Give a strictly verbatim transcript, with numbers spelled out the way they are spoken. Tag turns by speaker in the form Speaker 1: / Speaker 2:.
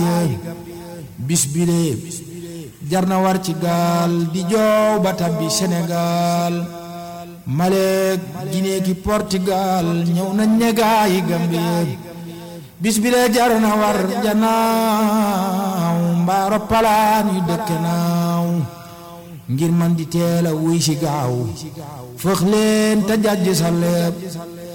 Speaker 1: bis bile jar na war ci gaal di joow ba tabbi Sénégal Malek Guinée ki Portugal ñëw nañ ne gaay Gambie bis bile jar na war janaaw mbaaro palaan yu dëkk naaw ngir man di teel a wuy si gaaw fëx leen te jàjj sa leeb